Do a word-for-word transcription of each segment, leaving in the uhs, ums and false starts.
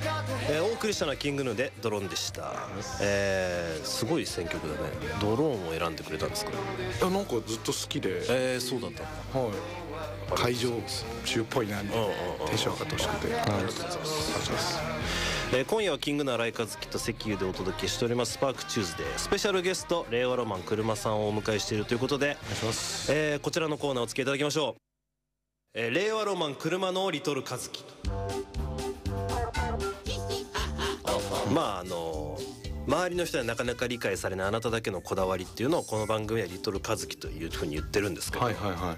えー、お送りしたのはキングヌーでドローンでした。えー、すごい選曲だね。ドローンを選んでくれたんですか？ いやなんかずっと好きで、 えー、そうだったんだ。 はい、会場中っぽいなみたいなテンション上がってほしくて、ありがとうございます。 えー、今夜はキングの新井和樹と石油でお届けしておりますスパークチューズデー、スペシャルゲスト令和ロマン車さんをお迎えしているということで、 お願いします。 えー、こちらのコーナーお付き合いいただきましょう。えー、令和ロマン車のリトル和樹。まああの周りの人にはなかなか理解されないあなただけのこだわりっていうのをこの番組はリトル和樹というふうに言ってるんですけど、 はいはいはい、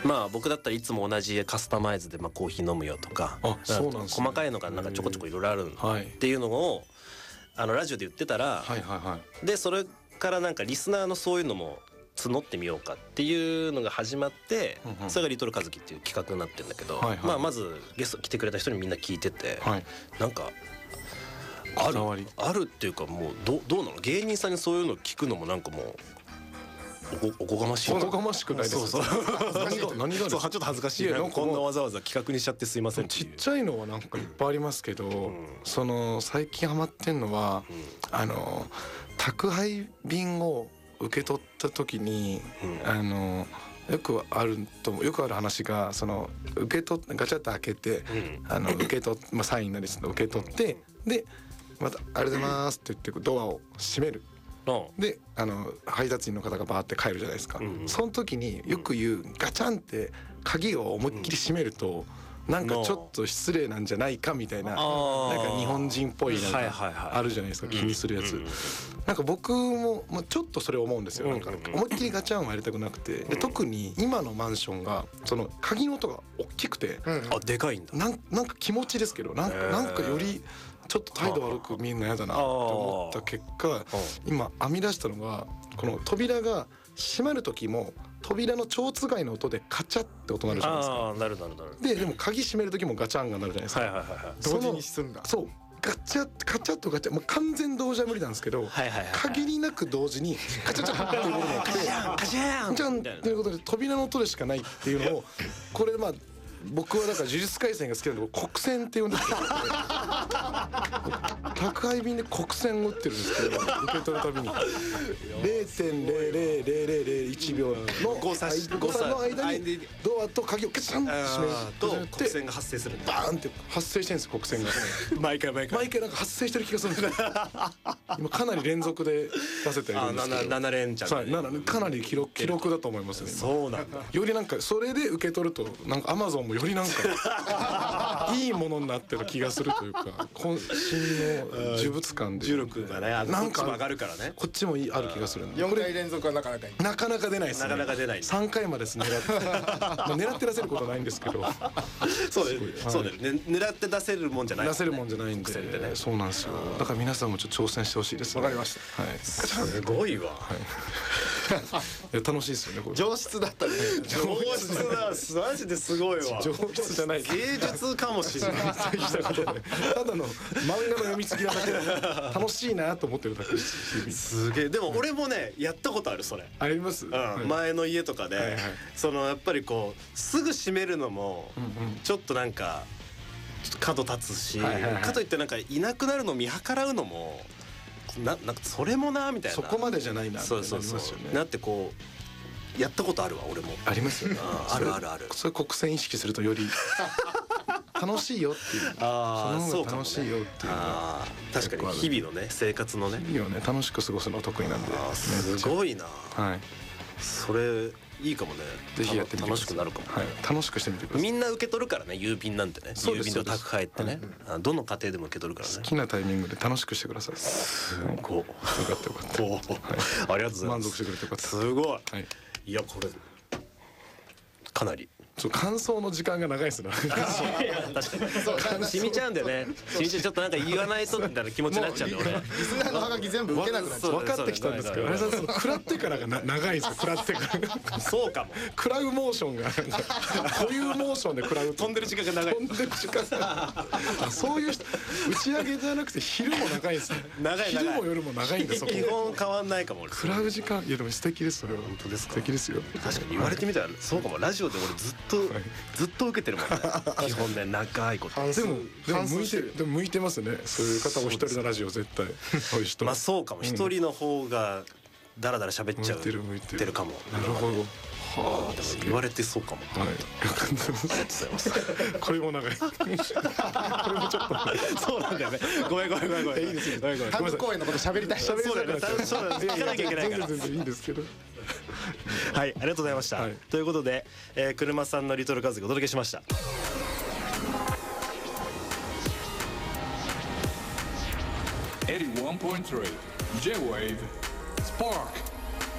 まあ僕だったらいつも同じカスタマイズでまあコーヒー飲むよとか、 あ、そうなんですね、 細かいのがなんかちょこちょこいろいろあるっていうのをあのラジオで言ってたら、 はいはいはい、 でそれからなんかリスナーのそういうのも募ってみようかっていうのが始まって、うんうん、それがリトル和樹っていう企画になってるんだけど、はいはい、まあまずゲスト来てくれた人にみんな聞いてて、はい、なんかあるあるっていうかもう ど, どうなの芸人さんにそういうの聞くのもなんかもう お, おこがましい。 おこがましくないです。そうそう何が何がそうちょっと恥ずかしい。なんかこんなわざわざ企画にしちゃってすいません。 ちっちゃいのはなんかいっぱいありますけど、うん、その最近ハマってんのは、うん、あの宅配便を受け取った時に、うん、あのよくあるとよくある話がその受け取っガチャッと開けて、うん、あの受け取っまあサインなりするの受け取って、うん、でまたありがとうございますって言ってドアを閉める。であの配達員の方がバーって帰るじゃないですか、うんうん、その時によく言うガチャンって鍵を思いっきり閉めると、うん、なんかちょっと失礼なんじゃないかみたいな、なんか日本人っぽいなんかあるじゃないですか、気にするやつ、うんうん、なんか僕も、まあ、ちょっとそれ思うんですよ。なんか思いっきりガチャンはやりたくなくて、で特に今のマンションがその鍵の音が大きくて、うん、 あでかいんだ。 なんなんか気持ちですけどなんか、なんかよりちょっと態度悪く見えるの嫌だなと思った結果、今編み出したのがこの扉が閉まる時も扉の蝶番の音でカチャって音鳴るじゃないですか。 あなるなるなる。 ででも鍵閉める時もガチャンが鳴るじゃないですか、はいはいはいはい、同時にすんだ。そうガチャカチャッとガチャ、もう完全同時は無理なんですけど、はいはいはい、限りなく同時にカチャチャっていうことがあってカチャンカチャンカチャンっていうことで扉の音でしかないっていうのをこれまあ僕はだから呪術廻戦が好きなんで国戦って呼んでて宅配便で国戦を打ってるんですけど受け取るたびに れいてんれいれいれいれいれいいちびょうの誤差の間にドアと鍵をカチャンって閉めると国戦が発生するんだ。 バーンって発生してるんです国戦が毎回毎回毎回なんか発生してる気がするんですよ今かなり連続で出せてるんですけどなな連チャンでかなり記録記録だと思いますね。 そうなんだ。 よりなんかそれで受け取るとなんかアマゾンもよりなんかいいものになってる気がするというか渾身の呪物感で重力がねなんか上がるからねこっちもいいある気がするんでよんかい連続はなかなかいいなかなか出ないですね。 なかなか出ないさんかいまでです狙って、まあ、狙って出せることはないんですけどそうだよ、はい、そうだよね狙って出せるもんじゃない、ね、 出せるもんじゃないんで、ね、そうなんですよ。だから皆さんもちょっと挑戦してほしいです、ね、 わかりました、 はい、 すごいわ、はいいや楽しいですよねこれ。 上質だったね。 上質だマジですごいわ。 上質じゃない芸術かもしれないただの漫画の読み継ぎなだけで楽しいなと思ってるだけです。 すげえ。でも俺もねやったことあるそれ。 あります、 うんはい、前の家とかで、はいはい、そのやっぱりこうすぐ閉めるのもちょっとなんかちょっと角立つし、はいはいはい、かといってなんかいなくなるの見計らうのもななんかそれもなみたいな。 そこまでじゃないな。 そうそうそう。なってこうやったことあるわ俺も。 ありますよね。 あるあるある。 それ国選意識するとより楽しいよっていう。ああそうかもね。楽しいよっていうのが確かに日々のね生活のね。 日々をね楽しく過ごすの得意なんで。 すごいな。 はい。 それいいかもね。 ぜひやってみて楽しくなるかも。 はい。楽しくしてみてください。 みんな受け取るからね郵便なんてね。郵便と宅配ってね。どの家庭でも受け取るからね。 好きなタイミングで楽しくしてください。 すごい。よかったよかった。ありがとうございます。 満足してくれてよかった。 すごい。はい。いやこれかなり。 そう感想の時間が長いですね。 確かに染みちゃうんだよね。染みちゃうちょっとなんか言わないとみたいな気持ちになっちゃうんで俺。 リスナーのハガキ全部受けなくなっちゃう。 分かってきたんですけど、あれさんその食らってからが長いんですよ。食らってから。 そうかも。 食らうモーションがこういうモーションで食らう。 飛んでる時間が長い。 飛んでる時間が。そういう打ち上げじゃなくて昼も長いですね。 長い長い。 昼も夜も長いんです。 基本変わんないかも。 食らう時間いやでも素敵ですそれは。 本当ですか。 素敵ですよ。 確かに言われてみたらそうかも。ラジオで俺ずっとずっと受けてるもんね基本ね長いこと。 でもでも向いてるでも向いてますねそういう方お一人のラジオ絶対そういう人。 まあそうかも一人の方がだらだら喋っちゃうてるかも。 なるほど。 はあ、言われてそうかも。 はい。これも長い。これもちょっと。 そうなんだよね。ごめんごめんごめんごめん。 いいですよ。単独公演のこと喋りたい。 そうだよね。そうだよね。聞かなきゃいけないから。 全然いいんですけど。 はい、ありがとうございました。ということで、えー、車さんのリトルカズがお届けしました。 エイティワンポイントスリー J-Wave Spark。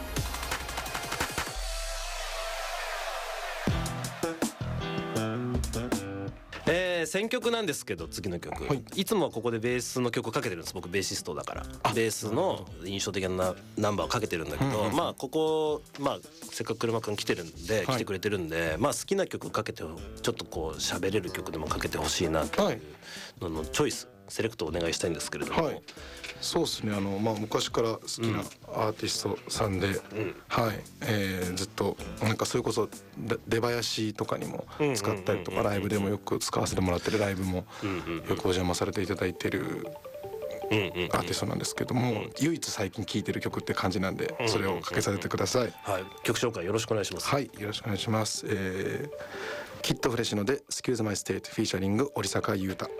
えー、選曲なんですけど次の曲、はい、いつもはここでベースの曲をかけてるんです。僕ベーシストだからベースの印象的なナンバーをかけてるんだけど、まあここまあせっかく車くん来てるんで、来てくれてるんで、まあ好きな曲かけてちょっとこう喋れる曲でもかけてほしいなというののチョイスセレクトをお願いしたいんですけれども、はい、 そうですねあの、まあ、昔から好きなアーティストさんで、うんはいえー、ずっとなんかそれこそ出囃子とかにも使ったりとかライブでもよく使わせてもらってるライブもよくお邪魔されていただいてるアーティストなんですけども、唯一最近聴いてる曲って感じなんでそれをかけさせてください。 はい、曲紹介よろしくお願いします。 はい、よろしくお願いします。えー、キッドフレッシュので Excuse My State フィーチャリング織坂優太。